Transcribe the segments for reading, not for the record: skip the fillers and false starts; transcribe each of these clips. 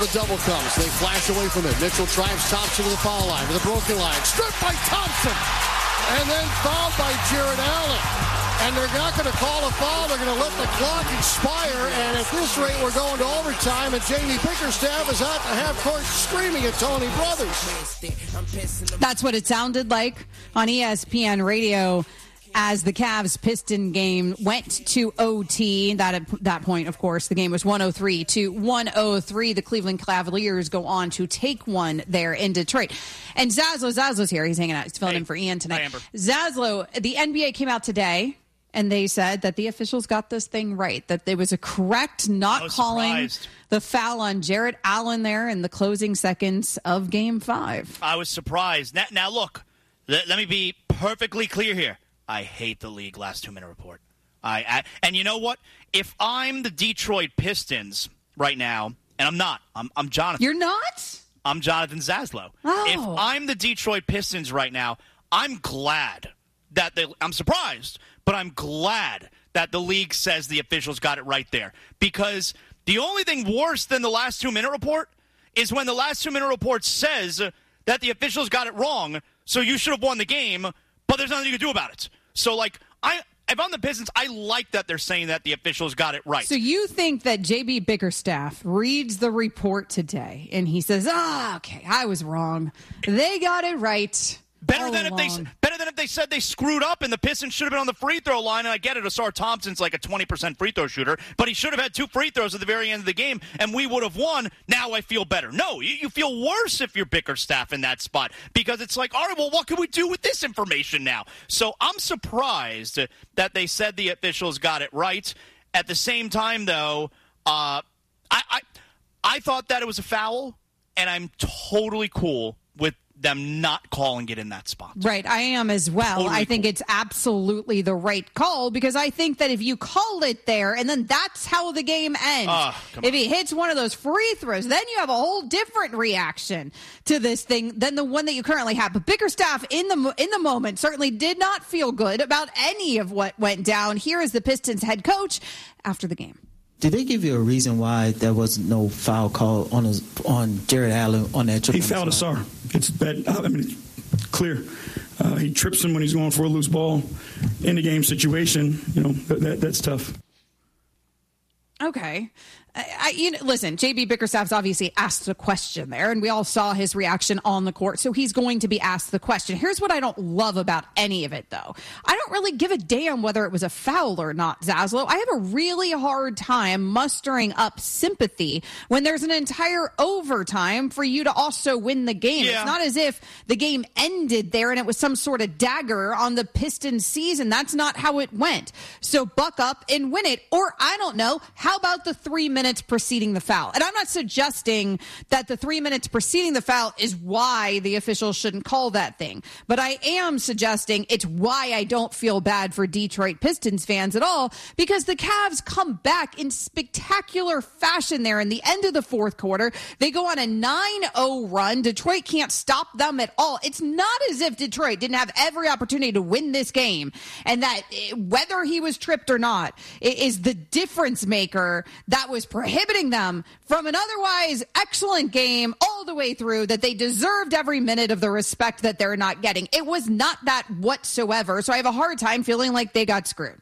the double comes. They flash away from it. Mitchell drives Thompson to the foul line, to the broken line. Stripped by Thompson. And then fouled by Jarrett Allen. And they're not going to call a foul. They're going to let the clock expire. And at this rate, we're going to overtime. And Jamie Bickerstaff is out to half court screaming at Tony Brothers. That's what it sounded like on ESPN Radio as the Cavs-Piston game went to OT. At that point, of course, the game was 103-103. The Cleveland Cavaliers go on to take one there in Detroit. And Zaslow's here. He's hanging out. He's filling in for Ian tonight. Zaslow, the NBA came out today, and they said that the officials got this thing right, that there was a correct not calling the foul on Jarrett Allen there in the closing seconds of Game 5. I was surprised. Now look, let me be perfectly clear here. I hate the league last 2-minute report. And you know what? If I'm the Detroit Pistons right now, and I'm not, I'm Jonathan. You're not? I'm Jonathan Zaslow. Oh. If I'm the Detroit Pistons right now, I'm glad that I'm surprised, but I'm glad that the league says the officials got it right there. Because the only thing worse than the last 2-minute report is when the last 2-minute report says that the officials got it wrong, so you should have won the game, but there's nothing you can do about it. So, if I'm the Pistons, I like that they're saying that the officials got it right. So you think that J.B. Bickerstaff reads the report today, and he says, okay, I was wrong. They got it right. Better than if they said they screwed up and the Pistons should have been on the free throw line. And I get it, Asar Thompson's like a 20% free throw shooter, but he should have had 2 free throws at the very end of the game, and we would have won. Now I feel better. No, you feel worse if you're Bickerstaff in that spot because it's like, all right, well, what can we do with this information now? So I'm surprised that they said the officials got it right. At the same time, though, I thought that it was a foul, and I'm totally cool with them not calling it in that spot. Right, I am as well. Totally I think it's absolutely the right call because I think that if you call it there and then that's how the game ends. If he hits one of those free throws, then you have a whole different reaction to this thing than the one that you currently have. But Bickerstaff in the moment certainly did not feel good about any of what went down. Here is the Pistons head coach after the game. Did they give you a reason why there was no foul call on Jarrett Allen on that trip? He fouled Asar. It's bad. I mean, it's clear. He trips him when he's going for a loose ball in the game situation. You know, that's tough. Okay. Listen, J.B. Bickerstaff's obviously asked a question there, and we all saw his reaction on the court, so he's going to be asked the question. Here's what I don't love about any of it, though. I don't really give a damn whether it was a foul or not, Zaslow. I have a really hard time mustering up sympathy when there's an entire overtime for you to also win the game. Yeah. It's not as if the game ended there and it was some sort of dagger on the Pistons season. That's not how it went. So buck up and win it. Or, I don't know, how about the 3 minutes preceding the foul? And I'm not suggesting that the 3 minutes preceding the foul is why the officials shouldn't call that thing. But I am suggesting it's why I don't feel bad for Detroit Pistons fans at all, because the Cavs come back in spectacular fashion there in the end of the fourth quarter. They go on a 9-0 run. Detroit can't stop them at all. It's not as if Detroit didn't have every opportunity to win this game, and that whether he was tripped or not is the difference maker that was prohibiting them from an otherwise excellent game all the way through, that they deserved every minute of the respect that they're not getting. It was not that whatsoever. So I have a hard time feeling like they got screwed.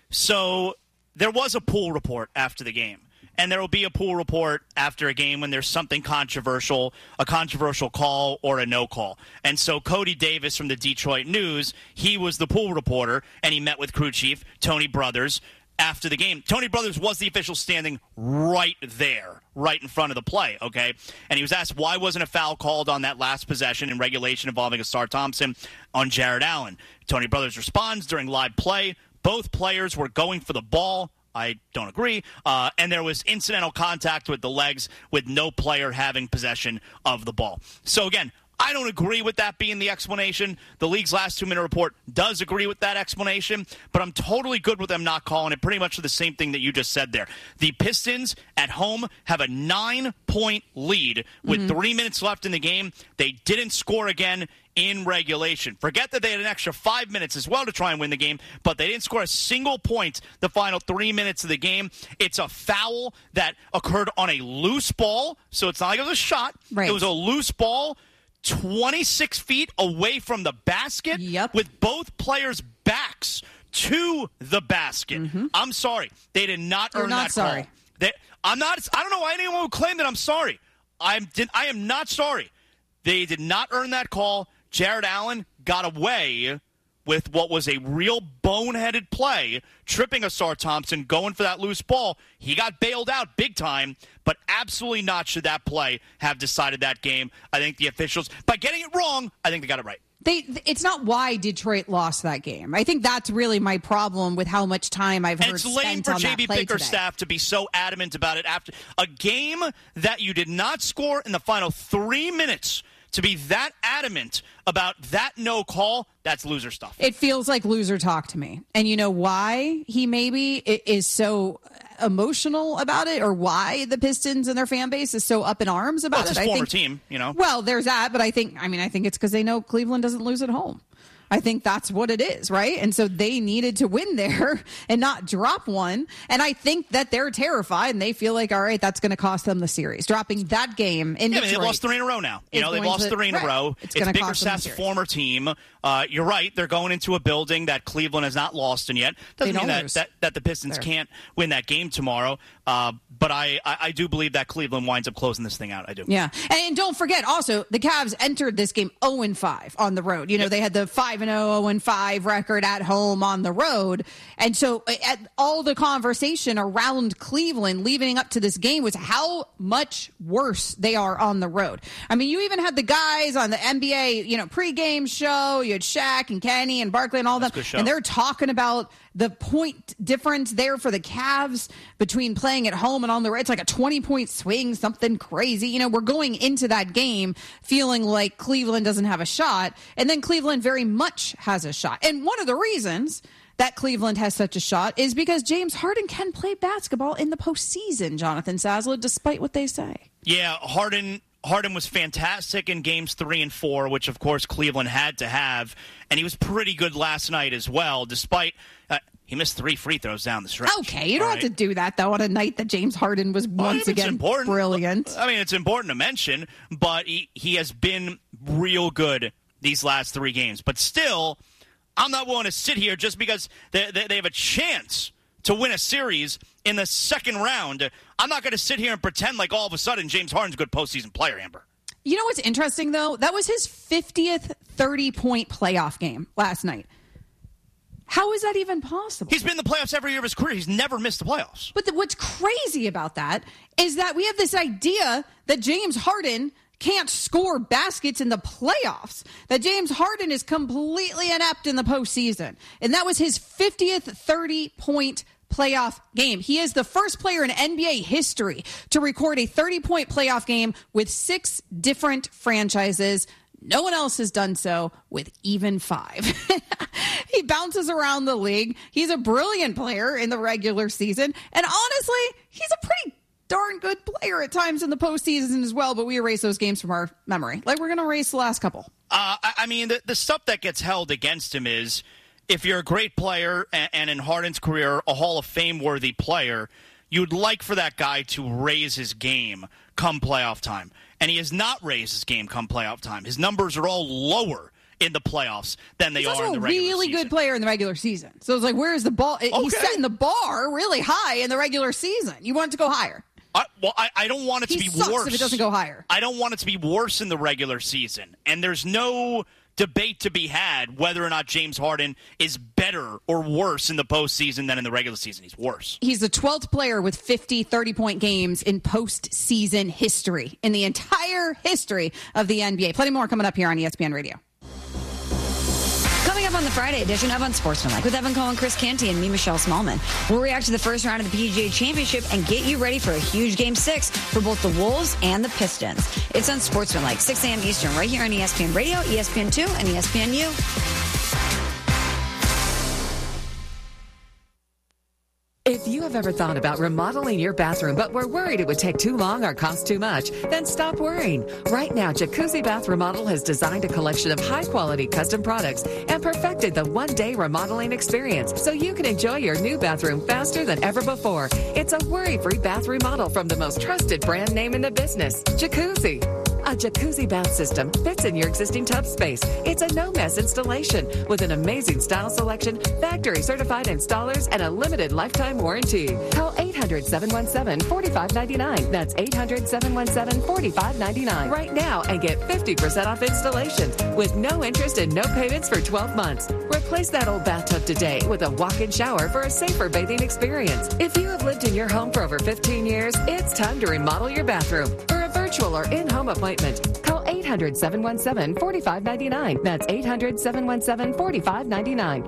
So there was a pool report after the game. And there will be a pool report after a game when there's something controversial, a controversial call or a no call. And so Cody Davis from the Detroit News, he was the pool reporter, and he met with crew chief Tony Brothers after the game. Tony Brothers was the official standing right there, right in front of the play, okay? And he was asked why wasn't a foul called on that last possession in regulation involving Asar Thompson on Jarrett Allen. Tony Brothers responds during live play, both players were going for the ball. I don't agree. And there was incidental contact with the legs with no player having possession of the ball. So, again, I don't agree with that being the explanation. The league's last 2-minute report does agree with that explanation, but I'm totally good with them not calling it. Pretty much the same thing that you just said there. The Pistons at home have a 9-point lead with 3 minutes left in the game. They didn't score again in regulation. Forget that they had an extra 5 minutes as well to try and win the game, but they didn't score a single point the final 3 minutes of the game. It's a foul that occurred on a loose ball, so it's not like it was a shot. Right. It was a loose ball 26 feet away from the basket with both players' backs to the basket. I'm sorry. They did not earn that sorry. call. I don't know why anyone would claim that I'm sorry. I am not sorry. They did not earn that call. Jared Allen got away with what was a real boneheaded play, tripping Ausar Thompson, going for that loose ball. He got bailed out big time, but absolutely not should that play have decided that game. I think the officials, by getting it wrong, I think they got it right. It's not why Detroit lost that game. I think that's really my problem with how much time I've heard spent on that play today. And it's lame for JB Bickerstaff to be so adamant about it after a game that you did not score in the final 3 minutes. To be that adamant about that no call, that's loser stuff. It feels like loser talk to me. And you know why he maybe is so emotional about it, or why the Pistons and their fan base is so up in arms about it? It's his former team, you know. Well, there's that, but I think it's because they know Cleveland doesn't lose at home. I think that's what it is, right? And so they needed to win there and not drop one. And I think that they're terrified and they feel like, all right, that's going to cost them the series. Dropping that game in Detroit. They lost 3 in a row now. They've lost 3 in a row. It's Bickerstaff's former team. You're right. They're going into a building that Cleveland has not lost in yet. Doesn't mean that the Pistons can't win that game tomorrow. But I do believe that Cleveland winds up closing this thing out. I do. Yeah. And don't forget, also, the Cavs entered this game 0-5 on the road. You know, they had the 5-0, 0-5 record at home on the road. And so all the conversation around Cleveland leading up to this game was how much worse they are on the road. I mean, you even had the guys on the NBA, pregame show. You had Shaq and Kenny and Barkley and all them. And they're talking about the point difference there for the Cavs between playing at home and on the road. It's like a 20-point swing, something crazy. We're going into that game feeling like Cleveland doesn't have a shot, and then Cleveland very much has a shot. And one of the reasons that Cleveland has such a shot is because James Harden can play basketball in the postseason, Jonathan Sazla, despite what they say. Yeah, Harden was fantastic in games 3 and 4, which, of course, Cleveland had to have. And he was pretty good last night as well, despite he missed 3 free throws down the stretch. Okay, you don't have to do that, though, on a night that James Harden was once again brilliant. I mean, it's important to mention, but he has been real good these last 3 games. But still, I'm not willing to sit here just because they have a chance to win a series in the second round. I'm not going to sit here and pretend like all of a sudden James Harden's a good postseason player, Amber. You know what's interesting, though? That was his 50th 30-point playoff game last night. How is that even possible? He's been in the playoffs every year of his career. He's never missed the playoffs. But what's crazy about that is that we have this idea that James Harden can't score baskets in the playoffs, that James Harden is completely inept in the postseason. And that was his 50th 30-point playoff game. He is the first player in NBA history to record a 30-point playoff game with 6 different franchises. No one else has done so with even 5. He bounces around the league. He's a brilliant player in the regular season. And honestly, he's a pretty darn good player at times in the postseason as well, but we erase those games from our memory. Like we're going to erase the last couple. I mean, the stuff that gets held against him is if you're a great player and in Harden's career, a Hall of Fame-worthy player, you'd like for that guy to raise his game come playoff time. And he has not raised his game come playoff time. His numbers are all lower in the playoffs than they are in the regular season. He's also a really good player in the regular season. So it's like, where's the ball? Okay. He's setting the bar really high in the regular season. You want it to go higher. I don't want it to be worse. If it doesn't go higher. I don't want it to be worse in the regular season. And there's no debate to be had whether or not James Harden is better or worse in the postseason than in the regular season. He's worse. He's the 12th player with 50 30-point games in postseason history, in the entire history of the NBA. Plenty more coming up here on ESPN Radio. Coming up on the Friday edition of Unsportsmanlike with Evan Cohen, Chris Canty, and me, Michelle Smallman. We'll react to the first round of the PGA Championship and get you ready for a huge Game 6 for both the Wolves and the Pistons. It's Unsportsmanlike, 6 a.m. Eastern, right here on ESPN Radio, ESPN2, and ESPNU. If you have ever thought about remodeling your bathroom but were worried it would take too long or cost too much, then stop worrying. Right now, Jacuzzi Bath Remodel has designed a collection of high-quality custom products and perfected the one-day remodeling experience so you can enjoy your new bathroom faster than ever before. It's a worry-free bath remodel from the most trusted brand name in the business, Jacuzzi. A jacuzzi bath system fits in your existing tub space. It's a no-mess installation with an amazing style selection, factory-certified installers, and a limited lifetime warranty. Call 800-717-4599. That's 800-717-4599 right now and get 50% off installations with no interest and no payments for 12 months. Replace that old bathtub today with a walk-in shower for a safer bathing experience. If you have lived in your home for over 15 years, it's time to remodel your bathroom. For a virtual or in-home appointment, call 800-717-4599. That's 800-717-4599.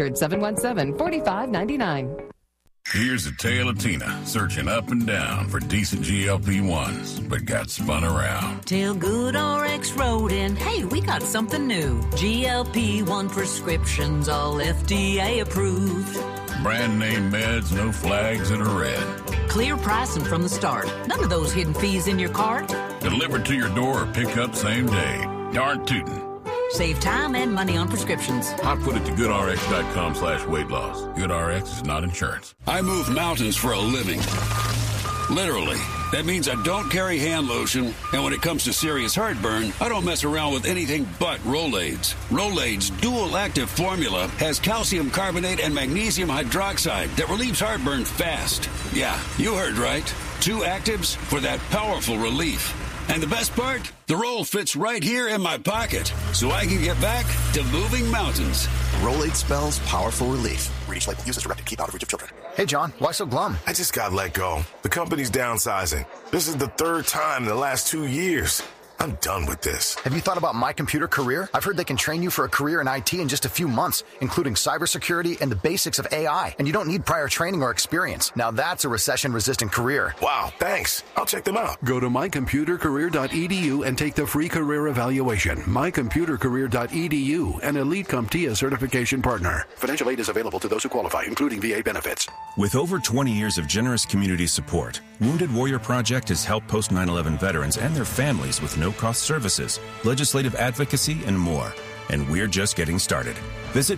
800-717-4599. Here's a tale of Tina searching up and down for decent GLP-1s, but got spun around. Till GoodRx wrote in, hey, we got something new. GLP-1 prescriptions, all FDA approved. Brand name meds, no flags that are red. Clear pricing from the start. None of those hidden fees in your cart. Delivered to your door or pick up same day. Darn tootin'. Save time and money on prescriptions. I put it to GoodRx.com/weight loss. GoodRx is not insurance. I move mountains for a living. Literally. That means I don't carry hand lotion, and when it comes to serious heartburn, I don't mess around with anything but Rolaids. Rolaids' dual-active formula has calcium carbonate and magnesium hydroxide that relieves heartburn fast. Yeah, you heard right. 2 actives for that powerful relief. And the best part? The roll fits right here in my pocket, so I can get back to moving mountains. Rolade spells powerful relief. Read each label. Use as directed. Keep out of reach of children. Hey, John, why so glum? I just got let go. The company's downsizing. This is the 3rd time in the last 2 years. I'm done with this. Have you thought about My Computer Career? I've heard they can train you for a career in IT in just a few months, including cybersecurity and the basics of AI. And you don't need prior training or experience. Now that's a recession-resistant career. Wow, thanks. I'll check them out. Go to mycomputercareer.edu and take the free career evaluation. Mycomputercareer.edu, an Elite CompTIA certification partner. Financial aid is available to those who qualify, including VA benefits. With over 20 years of generous community support, Wounded Warrior Project has helped post 9/11 veterans and their families with no-cost services, legislative advocacy, and more. And we're just getting started. Visit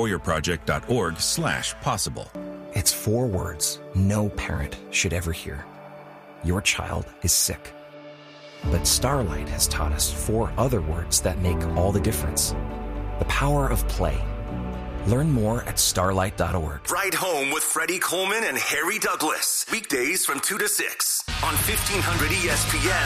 woundedwarriorproject.org/possible. It's 4 words no parent should ever hear. Your child is sick. But Starlight has taught us 4 other words that make all the difference. The power of play. Learn more at starlight.org. Ride Home with Freddie Coleman and Harry Douglas. Weekdays from 2 to 6 on 1500 ESPN.